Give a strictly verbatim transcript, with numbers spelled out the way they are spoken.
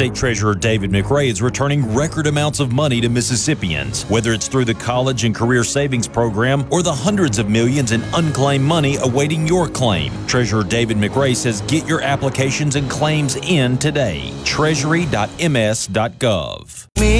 State Treasurer David McRae is returning record amounts of money to Mississippians, whether it's through the College and Career Savings Program or the hundreds of millions in unclaimed money awaiting your claim. Treasurer David McRae says get your applications and claims in today. treasury dot m s dot gov. Me.